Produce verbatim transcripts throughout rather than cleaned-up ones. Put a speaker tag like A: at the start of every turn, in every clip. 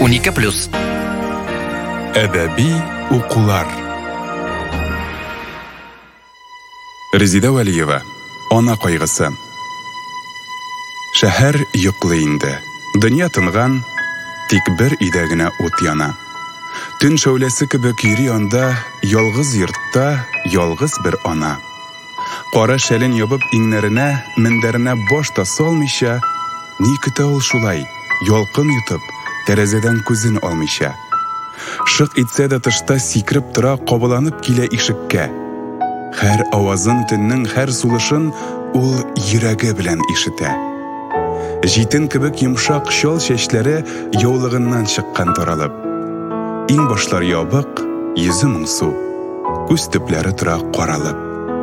A: унике плюс.
B: Әдәби укулар. Резида Вәлиева. Ана кайгысы. Шәһәр йоклый инде. Дөнья тынган, тик бер өйдә генә ут яна. Төн шәүләсе кебек йөри анда, ялгыз йортта, ялгыз бер ана. Кара шәлен ябып иңнәренә, мендәренә баш та салмыйча, ни көтә ул шулай, ялкын йотып, тәрәзәдән күзен алмыйча. Шык итсә дә тышта сикреп тора, кабаланып килә ишеккә. Һәр авазын, төннең һәр сулышын ул йөрәге белән ишетә. Җитен кебек йомшак чал чәчләре яулыгыннан чыккан таралып. Иң башлар ябык, йөзе моңсу, күз төпләре тора каралып.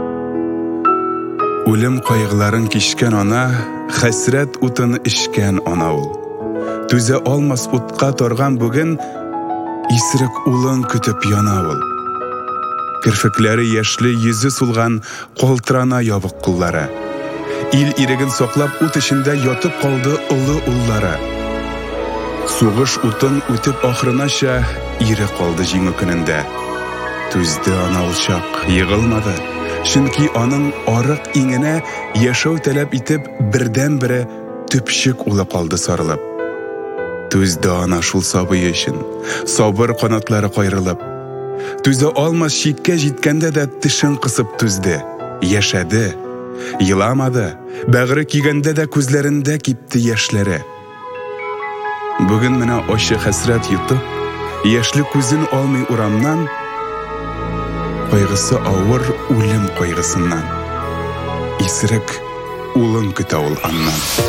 B: Үлем кайгыларын кичкән ана, хәсрәт утын эчкән ана ул. Түзә алмас утка торган бүген, исерек улын көтеп яна ул. Кирфекләре яшьле, йөзе сулган, калтырана ябык куллары. Ил иреген саклап ут эчендә ятып калды улы уллары. Сугыш утын үтеп ахрынача ире калды җиңү көнендә. Түзде ана ул чак, егылмады. Чөнки аның арык иңенә яшәү таләп итеп бердән-бере төпчек улы калды сарылып. Түзде ана шул сабый өчен, сабыр канатлары кайрылып. Түзә алмас чиккә җиткәндә дә тешен кысып түзде, яшәде. Йыламады, бәгыре кигәндә дә күзләрендә кипте яшьләре. Бүген менә ачы хәсрәт йотып, яшьле күзен алмый урамнан, кайгысы авыр үлем кайгысыннан. Исерек улын көтә ул аннан.